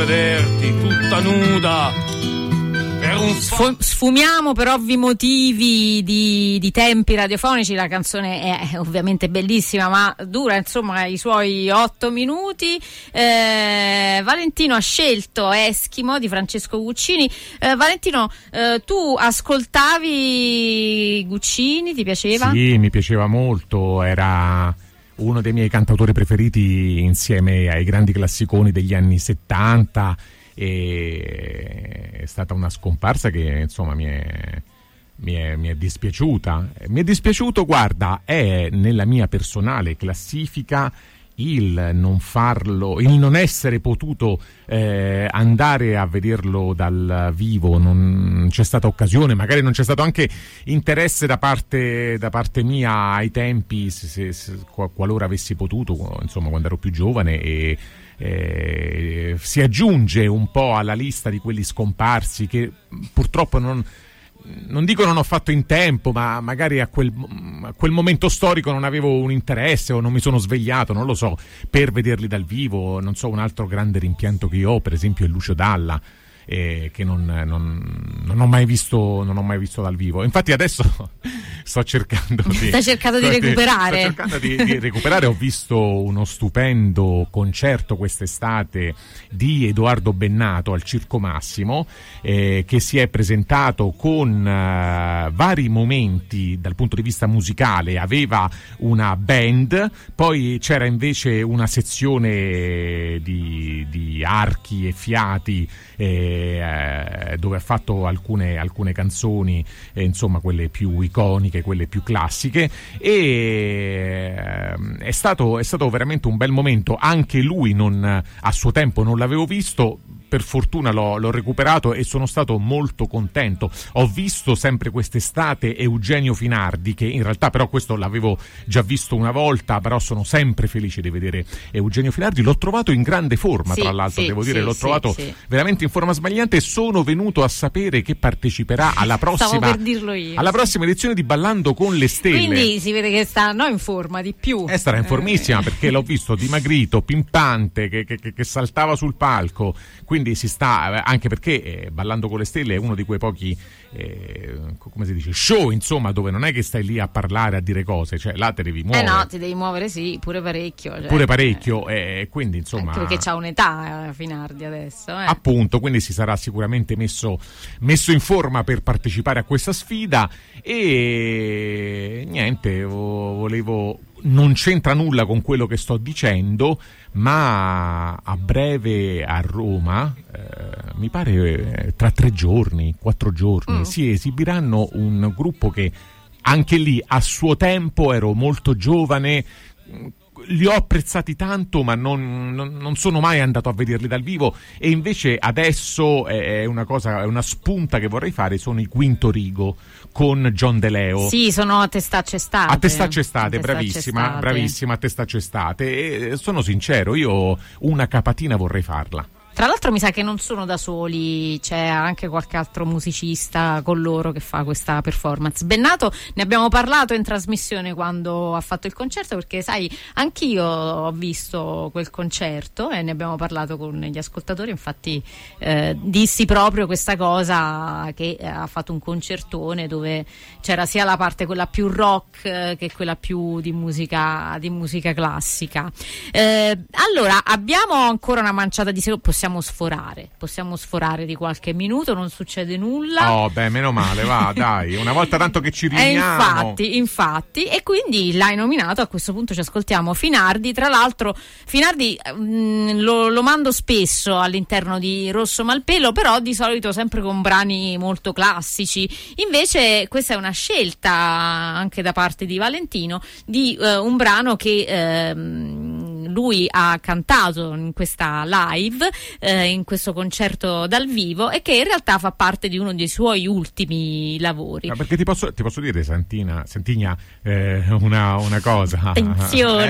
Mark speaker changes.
Speaker 1: vederti tutta nuda.
Speaker 2: Sfumiamo per ovvi motivi di tempi radiofonici. La canzone è ovviamente bellissima, ma dura insomma i suoi 8 minuti. Valentino ha scelto Eschimo di Francesco Guccini. Valentino, tu ascoltavi Guccini? Ti piaceva?
Speaker 3: Sì, mi piaceva molto, era uno dei miei cantautori preferiti insieme ai grandi classiconi degli anni 70. E è stata una scomparsa che insomma mi è dispiaciuta. Mi è dispiaciuto, guarda, è nella mia personale classifica il non essere potuto andare a vederlo dal vivo. Non c'è stata occasione, magari non c'è stato anche interesse da parte mia ai tempi, qualora avessi potuto, insomma, quando ero più giovane, e si aggiunge un po' alla lista di quelli scomparsi che purtroppo non dico non ho fatto in tempo, ma magari a quel momento storico non avevo un interesse o non mi sono svegliato, non lo so, per vederli dal vivo. Non so, un altro grande rimpianto che io ho, per esempio, è Lucio Dalla, che non ho mai visto dal vivo. Infatti adesso sto cercando di recuperare. Ho visto uno stupendo concerto quest'estate di Edoardo Bennato al Circo Massimo, che si è presentato con vari momenti dal punto di vista musicale. Aveva una band, poi c'era invece una sezione di archi e fiati, dove ha fatto alcune canzoni, insomma quelle più iconiche, quelle più classiche, e è stato veramente un bel momento. Anche lui a suo tempo non l'avevo visto, per fortuna l'ho recuperato e sono stato molto contento. Ho visto sempre quest'estate Eugenio Finardi, che in realtà però questo l'avevo già visto una volta, però sono sempre felice di vedere Eugenio Finardi. L'ho trovato in grande forma, tra l'altro, devo dire, l'ho trovato veramente in forma sbagliante. Sono venuto a sapere che parteciperà alla prossima edizione di Ballando con le Stelle.
Speaker 2: Quindi si vede che sta in forma di più.
Speaker 3: Starà in formissima, perché l'ho visto dimagrito, pimpante, che saltava sul palco. Quindi si sta, anche perché Ballando con le Stelle è uno di quei pochi come si dice, show, insomma, dove non è che stai lì a parlare, a dire cose, cioè là te devi muovere.
Speaker 2: No, ti devi muovere, sì, pure parecchio.
Speaker 3: Quindi insomma.
Speaker 2: Anche perché c'ha un'età Finardi adesso.
Speaker 3: Appunto, quindi si sarà sicuramente messo in forma per partecipare a questa sfida. E niente, non c'entra nulla con quello che sto dicendo, ma a breve a Roma, mi pare tra 4 giorni, si esibiranno un gruppo che anche lì a suo tempo ero molto giovane, li ho apprezzati tanto, ma non sono mai andato a vederli dal vivo, e invece adesso è una spunta che vorrei fare. Sono i Quinto Rigo con John De Leo.
Speaker 2: Sì, sono a Testaccio Estate.
Speaker 3: A Testaccio Estate, bravissima, a Testaccio Estate. E sono sincero, io una capatina vorrei farla.
Speaker 2: Tra l'altro mi sa che non sono da soli, c'è anche qualche altro musicista con loro che fa questa performance. Bennato ne abbiamo parlato in trasmissione quando ha fatto il concerto, perché sai, anch'io ho visto quel concerto e ne abbiamo parlato con gli ascoltatori. Infatti dissi proprio questa cosa, che ha fatto un concertone dove c'era sia la parte quella più rock che quella più di musica classica. Allora, abbiamo ancora una manciata di secondi. Possiamo sforare di qualche minuto, non succede nulla.
Speaker 3: Oh, beh, meno male, va, dai, una volta tanto che ci riuniamo.
Speaker 2: Infatti, e quindi l'hai nominato, a questo punto ci ascoltiamo Finardi. Tra l'altro Finardi lo mando spesso all'interno di Rosso Malpelo, però di solito sempre con brani molto classici. Invece questa è una scelta anche da parte di Valentino di un brano che lui ha cantato in questa live, in questo concerto dal vivo, e che in realtà fa parte di uno dei suoi ultimi lavori.
Speaker 3: Ma perché ti posso dire, Santigna, una cosa.
Speaker 2: Attenzione.